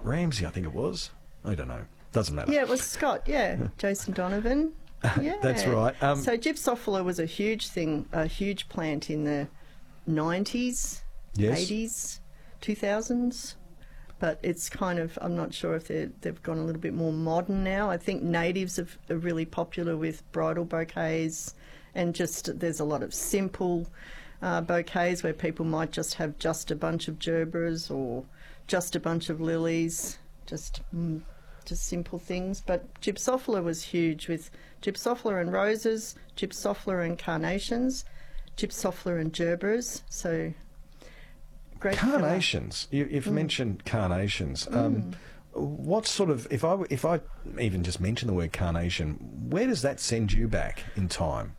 Ramsey, I think it was. I don't know. Doesn't matter. Yeah, it was Scott, Jason Donovan. Yeah. That's right. So Gypsophila was a huge thing, a huge plant in the 90s, Yes. 80s, 2000s. But it's kind of, I'm not sure if they've gone a little bit more modern now. I think natives are really popular with bridal bouquets, and just there's a lot of simple bouquets where people might just have just a bunch of gerberas or just a bunch of lilies, just simple things. But Gypsophila was huge, with Gypsophila and roses, Gypsophila and carnations, Gypsophila and gerberas. So great. Carnations. You've mentioned carnations. What sort of, if I even just mention the word carnation, where does that send you back in time?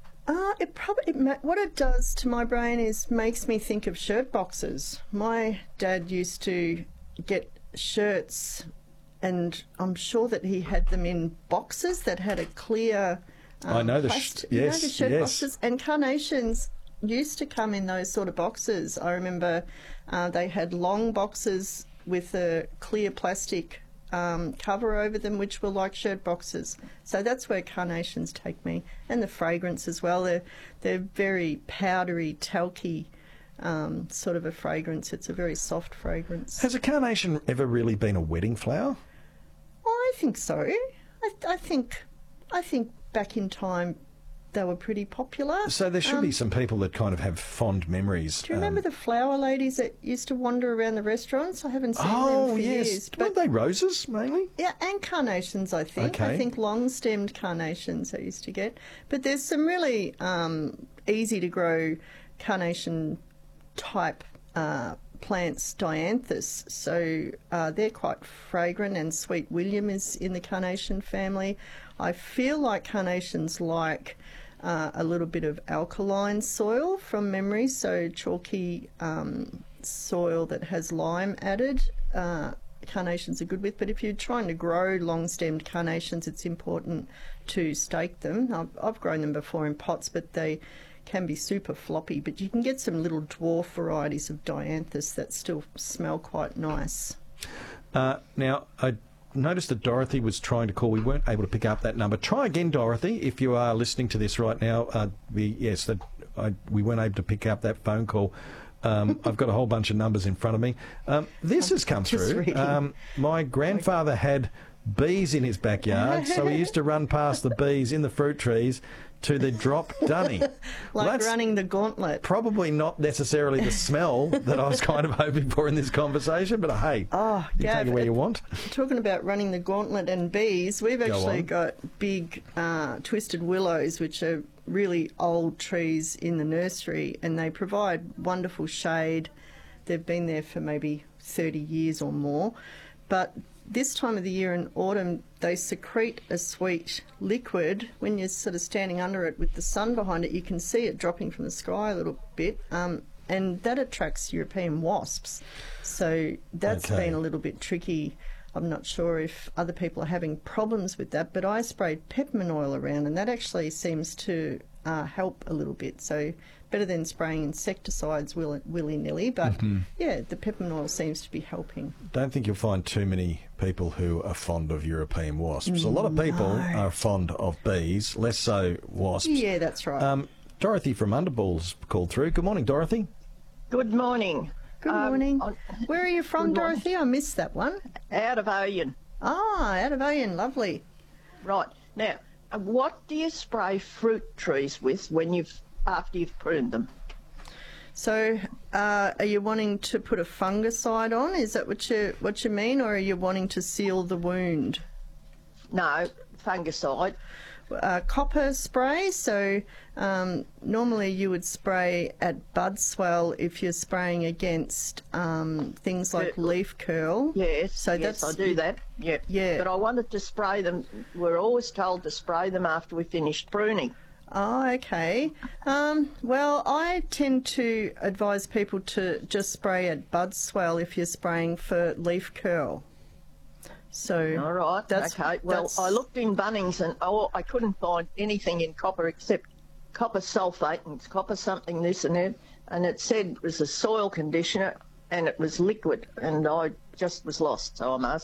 What it does to my brain is makes me think of shirt boxes. My dad used to get shirts, and I'm sure that he had them in boxes that had a clear I know the shirt boxes, and carnations used to come in those sort of boxes. I remember they had long boxes with a clear plastic cover over them, which were like shirt boxes. So that's where carnations take me, and the fragrance as well. They're very powdery, talky sort of a fragrance. It's a very soft fragrance. Has a carnation ever really been a wedding flower? I think so. I think back in time they were pretty popular. So there should be some people that kind of have fond memories. Do you remember the flower ladies that used to wander around the restaurants? I haven't seen them for years. Weren't they roses mainly? Yeah, and carnations, I think. Okay. I think long-stemmed carnations I used to get. But there's some really easy-to-grow carnation-type plants, dianthus. So they're quite fragrant, and Sweet William is in the carnation family. I feel like carnations like a little bit of alkaline soil from memory, so chalky soil that has lime added. Carnations are good with, but if you're trying to grow long-stemmed carnations, it's important to stake them. I've grown them before in pots, but they can be super floppy, but you can get some little dwarf varieties of dianthus that still smell quite nice. Now, I noticed that Dorothy was trying to call. We weren't able to pick up that number. Try again, Dorothy, if you are listening to this right now. We weren't able to pick up that phone call. I've got a whole bunch of numbers in front of me. This has come through. My grandfather had bees in his backyard, so he used to run past the bees in the fruit trees to the drop dunny. Like running the gauntlet. Probably not necessarily the smell that I was kind of hoping for in this conversation, but hey, you take it where you want. Talking about running the gauntlet and bees, we've actually got big twisted willows, which are really old trees in the nursery, and they provide wonderful shade. They've been there for maybe 30 years or more, but this time of the year in autumn, they secrete a sweet liquid. When you're sort of standing under it with the sun behind it, you can see it dropping from the sky a little bit, and that attracts European wasps. So that's been a little bit tricky. I'm not sure if other people are having problems with that, but I sprayed peppermint oil around, and that actually seems to help a little bit. So better than spraying insecticides willy-nilly, but yeah, the peppermint oil seems to be helping. Don't think you'll find too many people who are fond of European wasps. A lot of people are fond of bees, less so wasps. Yeah, that's right. Dorothy from Underball's called through. Good morning, Dorothy. Good morning. Good morning. Where are you from, Dorothy? I missed that one. Out of Oyen. Out of Oyen, lovely. Right. Now, what do you spray fruit trees with after you've pruned them? So, are you wanting to put a fungicide on? Is that what you mean, or are you wanting to seal the wound? No, fungicide. Copper spray. So normally you would spray at bud swell if you're spraying against things like leaf curl. Yes, so yes, I do that. Yep. Yeah. But I wanted to spray them. We're always told to spray them after we finished pruning. Oh, okay. Well, I tend to advise people to just spray at bud swell if you're spraying for leaf curl. So all right, okay. Well, I looked in Bunnings and I couldn't find anything in copper except copper sulphate and copper something this and that, and it said it was a soil conditioner and it was liquid, and I just was lost. So I'm asking